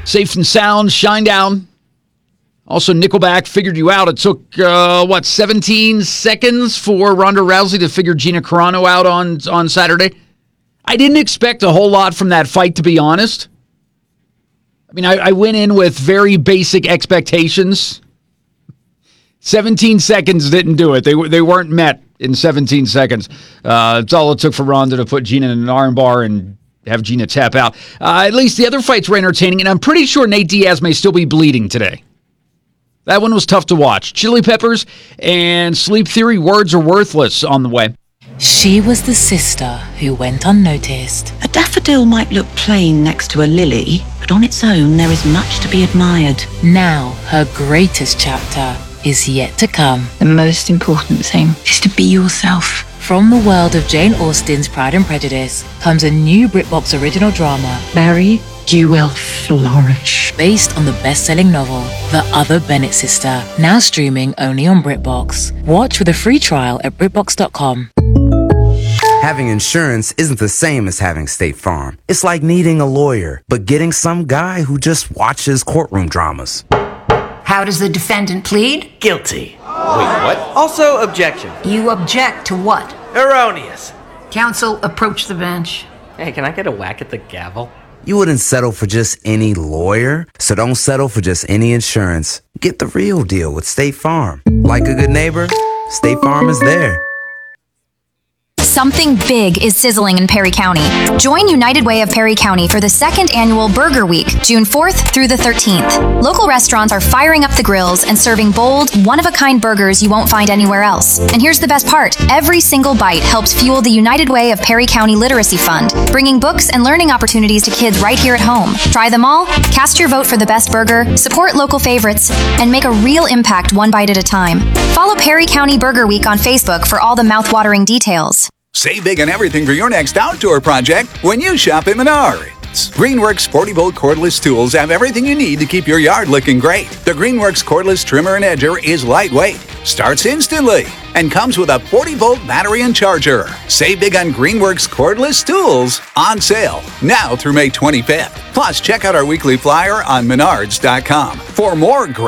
Safe and Sound, Shine Down. Also, Nickelback, Figured You Out. It took, 17 seconds for Ronda Rousey to figure Gina Carano out on Saturday. I didn't expect a whole lot from that fight, to be honest. I mean, I went in with very basic expectations. 17 seconds didn't do it. They weren't met in 17 seconds. It's all it took for Ronda to put Gina in an armbar and have Gina tap out. At least the other fights were entertaining, and I'm pretty sure Nate Diaz may still be bleeding today. That one was tough to watch. Chili Peppers and Sleep Theory, Words Are Worthless on the way. She was the sister who went unnoticed. A daffodil might look plain next to a lily, but on its own there is much to be admired. Now her greatest chapter is yet to come. The most important thing is to be yourself. From the world of Jane Austen's Pride and Prejudice comes a new BritBox original drama, Mary, you will flourish. based on the best-selling novel, The Other Bennett Sister, now streaming only on BritBox. Watch with a free trial at BritBox.com. Having insurance isn't the same as having State Farm. It's like needing a lawyer, but getting some guy who just watches courtroom dramas. How does the defendant plead? Guilty. Wait, what? Also, objection. You object to what? Erroneous. Counsel, approach the bench. Hey, can I get a whack at the gavel? You wouldn't settle for just any lawyer, so don't settle for just any insurance. Get the real deal with State Farm. Like a good neighbor, State Farm is there. Something big is sizzling in Perry County. Join United Way of Perry County for the second annual Burger Week, June 4th through the 13th. Local restaurants are firing up the grills and serving bold, one-of-a-kind burgers you won't find anywhere else. And here's the best part. Every single bite helps fuel the United Way of Perry County Literacy Fund, bringing books and learning opportunities to kids right here at home. Try them all, cast your vote for the best burger, support local favorites, and make a real impact one bite at a time. Follow Perry County Burger Week on Facebook for all the mouth-watering details. Save big on everything for your next outdoor project when you shop at Menards. Greenworks 40-volt cordless tools have everything you need to keep your yard looking great. The Greenworks cordless trimmer and edger is lightweight, starts instantly, and comes with a 40-volt battery and charger. Save big on Greenworks cordless tools on sale now through May 25th. Plus, check out our weekly flyer on Menards.com for more great